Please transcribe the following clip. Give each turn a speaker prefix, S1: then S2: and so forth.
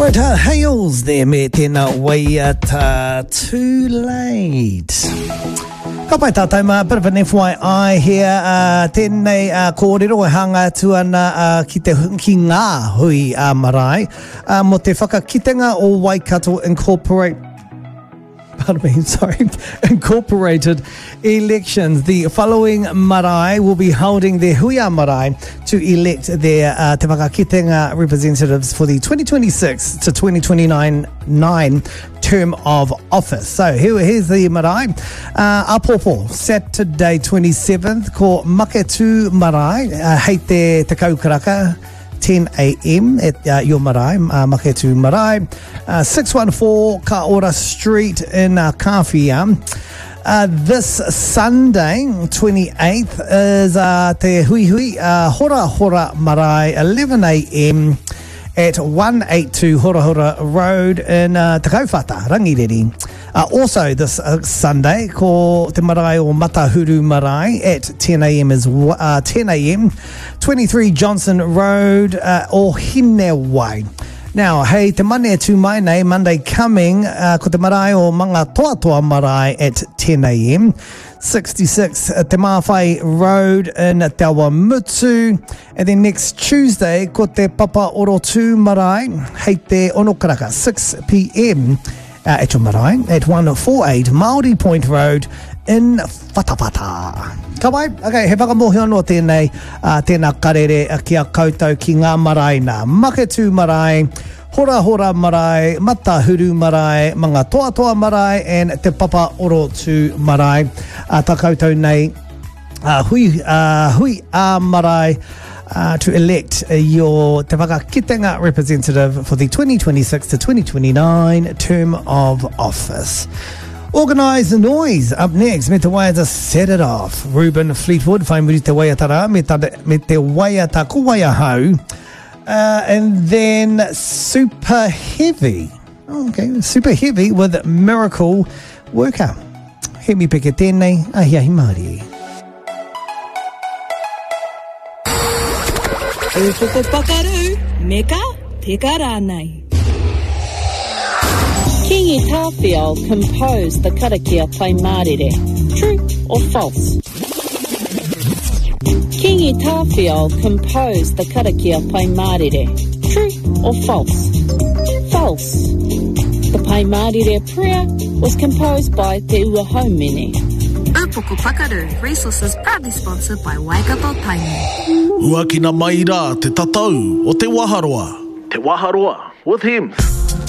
S1: Right, hails there me tēnā waiata too late. Ka pai tātou ma, bit of an FYI here, tēnei kōrero e hanga tuana ki ngā hui marae, mo te whakakitenga o Waikato Incorporated elections. The following marae will be holding their huia marae to elect their te whakakitenga representatives for the 2026 to 2029 term of office. So here's the marae. Apopo, Saturday 27th, ko Maketu marae, hei te kaukaraka, 10 a.m. at your marae, Maketu marae, 614 Kaora Street in Kawhia. This Sunday, 28th, is te hui hora marae, 11 a.m. at 182 Hora Road in Te Kauwhata, Rangiriri. Also this Sunday, ko te marae o Matahuru marae at 10 a.m. is 10 a.m. 23 Johnson Road o Hinewai. Now, hei te mane tu mai nei, Monday coming, ko te marae o Manga Toa marae at 10 a.m. 66 Te Mawhai Road in Te Awamutu. And then next Tuesday, ko te Papa Orotu marae, hei te Onokaraka, 6 p.m. At your marae, at 148 Māori Point Road in Whatawhata. Ka wai? Okay, he whakamohi anō tēnei, tēnā karere kia koutou ki ngā marae nā. Maketu marae, hora marae, Matahuru marae, Manga Toa marae, and te Papa Orotu marae. Tā koutou nei, hui marae, to elect your te whakakitenga representative for the 2026 to 2029 term of office. Organise the noise. Up next, me te waiata set it off. Ruben Fleetwood, whaimuri te waiatara, me te waiata kuwaiahau. And then Super Heavy. Okay, Super Heavy with Miracle Worker. He mi peke tēnei, ahi Māori.
S2: E koko pakaru, meka peka rānei. Kingi Tāwhiao composed the karakia pai Mārire. True or false? Kingi Tāwhiao composed the karakia pai Mārire. True or false? False. The pai Mārire prayer was composed by Te Ua Haumene.
S3: Upoko Pakaru, resources proudly sponsored by Waikato Tainui.
S4: Huakina mai rā te tatau o te Waharoa. Te Waharoa with him.